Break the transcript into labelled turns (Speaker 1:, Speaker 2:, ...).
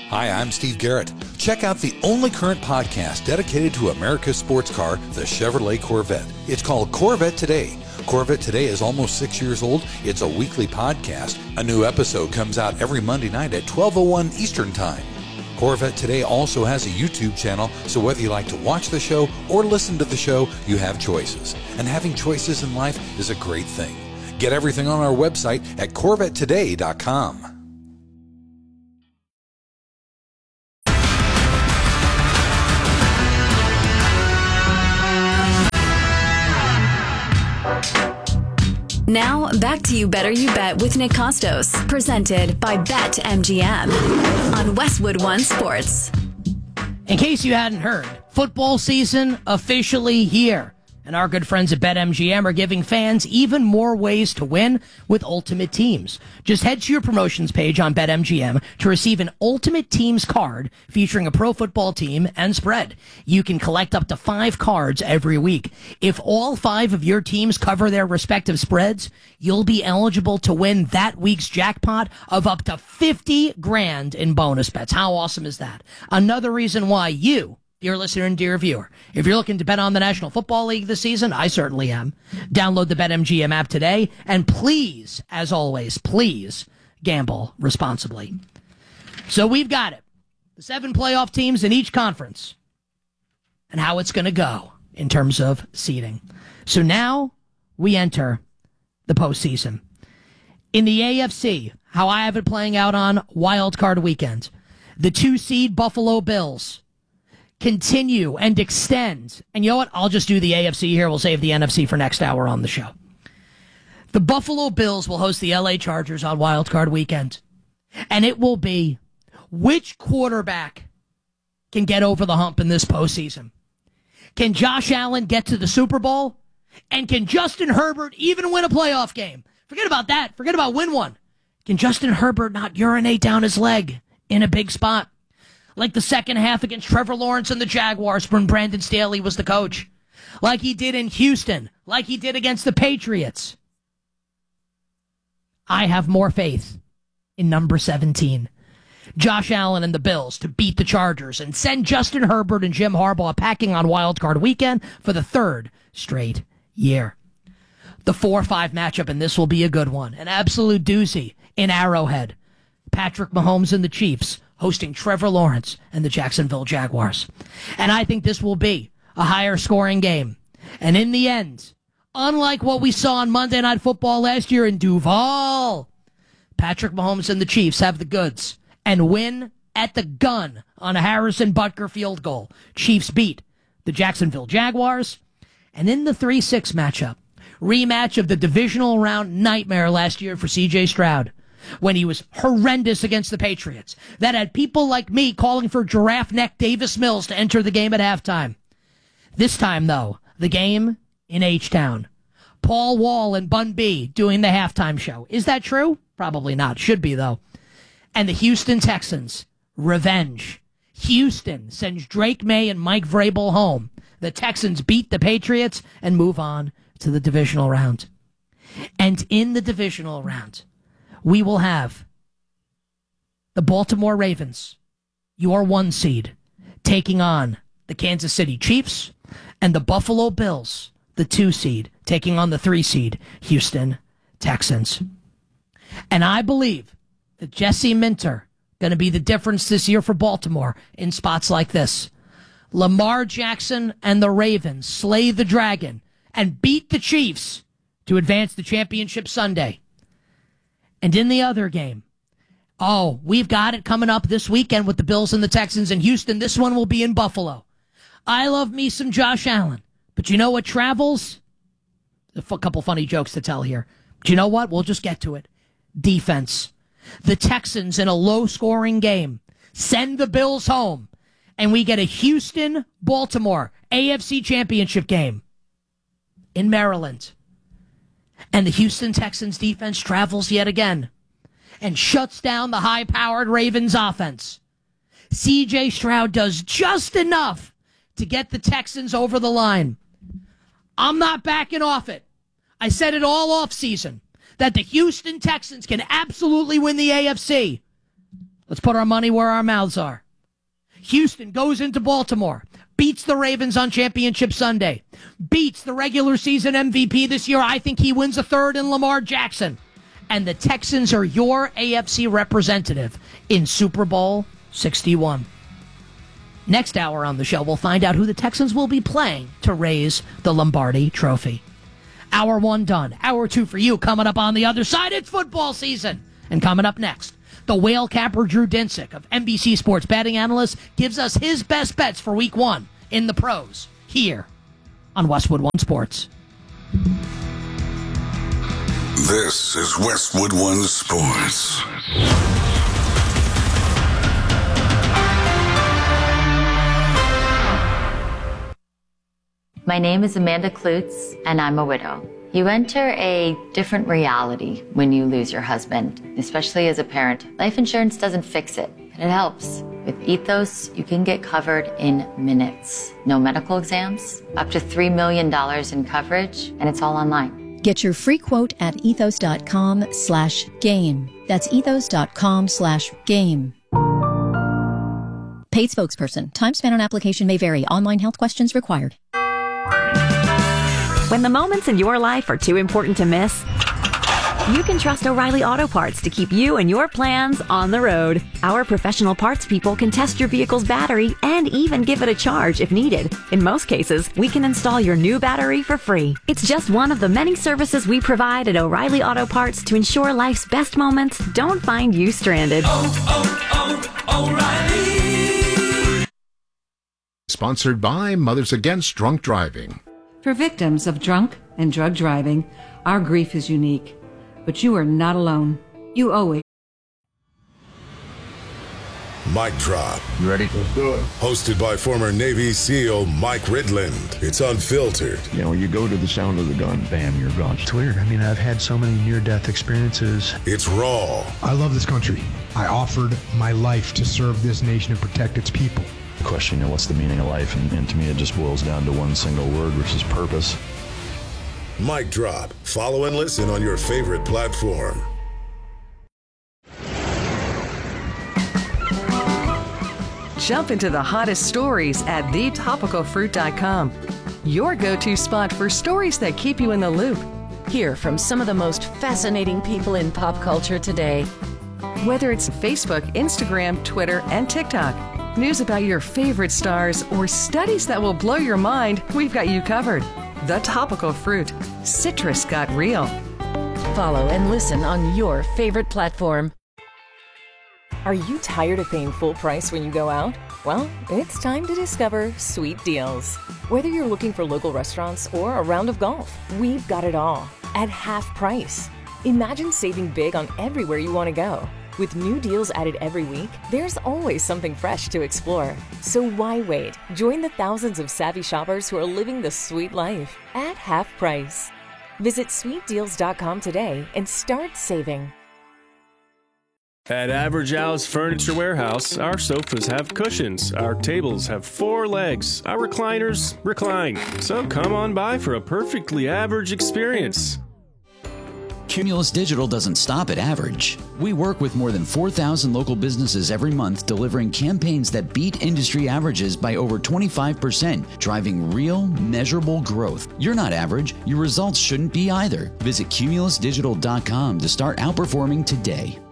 Speaker 1: Hi, I'm Steve Garrett. Check out the only current podcast dedicated to America's sports car, the Chevrolet Corvette. It's called Corvette Today. Corvette Today is almost 6 years old. It's a weekly podcast. A new episode comes out every Monday night at 12:01 Eastern Time. Corvette Today also has a YouTube channel, so whether you like to watch the show or listen to the show, you have choices. And having choices in life is a great thing. Get everything on our website at CorvetteToday.com.
Speaker 2: Now, back to You Better You Bet with Nick Costos, presented by BetMGM on Westwood One Sports.
Speaker 3: In case you hadn't heard, football season officially here. And our good friends at BetMGM are giving fans even more ways to win with Ultimate Teams. Just head to your promotions page on BetMGM to receive an Ultimate Teams card featuring a pro football team and spread. You can collect up to 5 cards every week. If all 5 of your teams cover their respective spreads, you'll be eligible to win that week's jackpot of up to $50,000 in bonus bets. How awesome is that? Another reason why you, dear listener and dear viewer, if you're looking to bet on the National Football League this season, I certainly am. Download the BetMGM app today, and please, as always, please gamble responsibly. So we've got it. The 7 playoff teams in each conference and how it's going to go in terms of seeding. So now we enter the postseason. In the AFC, how I have it playing out on Wild Card Weekend, the 2-seed Buffalo Bills continue and extend. And you know what? I'll just do the AFC here. We'll save the NFC for next hour on the show. The Buffalo Bills will host the LA Chargers on Wild Card Weekend. And it will be which quarterback can get over the hump in this postseason. Can Josh Allen get to the Super Bowl? And can Justin Herbert even win a playoff game? Forget about that. Forget about win one. Can Justin Herbert not urinate down his leg in a big spot? Like the second half against Trevor Lawrence and the Jaguars when Brandon Staley was the coach. Like he did in Houston. Like he did against the Patriots. I have more faith in number 17. Josh Allen and the Bills to beat the Chargers and send Justin Herbert and Jim Harbaugh packing on Wild Card Weekend for the 3rd straight year. The 4-5 matchup, and this will be a good one. An absolute doozy in Arrowhead. Patrick Mahomes and the Chiefs hosting Trevor Lawrence and the Jacksonville Jaguars. And I think this will be a higher scoring game. And in the end, unlike what we saw on Monday Night Football last year in Duval, Patrick Mahomes and the Chiefs have the goods and win at the gun on a Harrison Butker field goal. Chiefs beat the Jacksonville Jaguars. And in the 3-6 matchup, rematch of the divisional round nightmare last year for C.J. Stroud, when he was horrendous against the Patriots, that had people like me calling for giraffe neck Davis Mills to enter the game at halftime. This time, though, the game in H-Town. Paul Wall and Bun B doing the halftime show. Is that true? Probably not. Should be, though. And the Houston Texans, revenge. Houston sends Drake May and Mike Vrabel home. The Texans beat the Patriots and move on to the divisional round. And in the divisional round, we will have the Baltimore Ravens, your 1 seed, taking on the Kansas City Chiefs, and the Buffalo Bills, the 2 seed, taking on the 3 seed, Houston Texans. And I believe that Jesse Minter going to be the difference this year for Baltimore in spots like this. Lamar Jackson and the Ravens slay the dragon and beat the Chiefs to advance the championship Sunday. And in the other game, we've got it coming up this weekend with the Bills and the Texans in Houston. This one will be in Buffalo. I love me some Josh Allen. But you know what travels? A couple funny jokes to tell here. But you know what? We'll just get to it. Defense. The Texans in a low-scoring game send the Bills home. And we get a Houston-Baltimore AFC championship game in Maryland. And the Houston Texans defense travels yet again and shuts down the high-powered Ravens offense. C.J. Stroud does just enough to get the Texans over the line. I'm not backing off it. I said it all offseason that the Houston Texans can absolutely win the AFC. Let's put our money where our mouths are. Houston goes into Baltimore, beats the Ravens on Championship Sunday, beats the regular season MVP this year. I think he wins a third in Lamar Jackson. And the Texans are your AFC representative in Super Bowl 61. Next hour on the show, we'll find out who the Texans will be playing to raise the Lombardi Trophy. Hour 1 done. Hour 2 for you coming up on the other side. It's football season. And coming up next, the whale capper Drew Dinsick of NBC Sports Betting Analyst gives us his best bets for Week 1 in the pros here on Westwood One Sports.
Speaker 4: This is Westwood One Sports.
Speaker 5: My name is Amanda Klutz, and I'm a widow. You enter a different reality when you lose your husband, especially as a parent. Life insurance doesn't fix it, but it helps. With Ethos, you can get covered in minutes. No medical exams, up to $3 million in coverage, and it's all online.
Speaker 6: Get your free quote at ethos.com/game. That's ethos.com/game. Paid spokesperson. Time spent on application may vary. Online health questions required.
Speaker 7: When the moments in your life are too important to miss, you can trust O'Reilly Auto Parts to keep you and your plans on the road. Our professional parts people can test your vehicle's battery and even give it a charge if needed. In most cases, we can install your new battery for free. It's just one of the many services we provide at O'Reilly Auto Parts to ensure life's best moments don't find you stranded.
Speaker 8: O'Reilly. Sponsored by Mothers Against Drunk Driving.
Speaker 9: For victims of drunk and drug driving, our grief is unique. But you are not alone. You owe it.
Speaker 4: Mic Drop.
Speaker 10: You ready? Let's do it.
Speaker 4: Hosted by former Navy SEAL Mike Ridland. It's unfiltered.
Speaker 10: You know, you go to the sound of the gun, bam, you're gone.
Speaker 11: It's weird. I mean, I've had so many near-death experiences.
Speaker 4: It's raw.
Speaker 12: I love this country. I offered my life to serve this nation and protect its people.
Speaker 10: Question, you know, what's the meaning of life? And to me, it just boils down to one single word, which is purpose.
Speaker 4: Mic Drop. Follow and listen on your favorite platform.
Speaker 13: Jump into the hottest stories at thetopicalfruit.com. Your go-to spot for stories that keep you in the loop.
Speaker 14: Hear from some of the most fascinating people in pop culture today.
Speaker 13: Whether it's Facebook, Instagram, Twitter, and TikTok. News about your favorite stars or studies that will blow your mind, we've got you covered. The Topical Fruit. Citrus got real.
Speaker 14: Follow and listen on your favorite platform.
Speaker 15: Are you tired of paying full price when you go out? Well, it's time to discover Sweet Deals. Whether you're looking for local restaurants or a round of golf, we've got it all at half price. Imagine saving big on everywhere you want to go. With new deals added every week, there's always something fresh to explore. So why wait? Join the thousands of savvy shoppers who are living the sweet life at half price. Visit sweetdeals.com today and start saving.
Speaker 16: At Average Al's Furniture Warehouse, our sofas have cushions, our tables have 4 legs, our recliners recline. So come on by for a perfectly average experience.
Speaker 17: Cumulus Digital doesn't stop at average. We work with more than 4,000 local businesses every month, delivering campaigns that beat industry averages by over 25%, driving real, measurable growth. You're not average. Your results shouldn't be either. Visit cumulusdigital.com to start outperforming today.